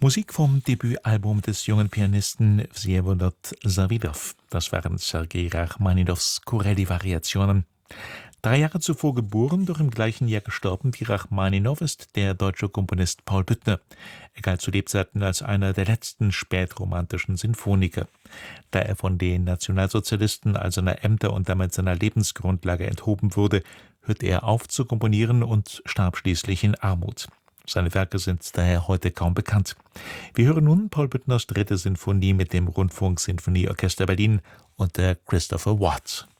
Musik vom Debütalbum des jungen Pianisten Wsjewolod Sawilow. Das waren Sergei Rachmaninows Corelli-Variationen. 3 Jahre zuvor geboren, doch im gleichen Jahr gestorben wie Rachmaninow, ist der deutsche Komponist Paul Büttner. Er galt zu Lebzeiten als einer der letzten spätromantischen Sinfoniker. Da er von den Nationalsozialisten all seiner Ämter und damit seiner Lebensgrundlage enthoben wurde, hörte er auf zu komponieren und starb schließlich in Armut. Seine Werke sind daher heute kaum bekannt. Wir hören nun Paul Büttners 3. Sinfonie mit dem Rundfunksinfonieorchester Berlin unter Christopher Watt.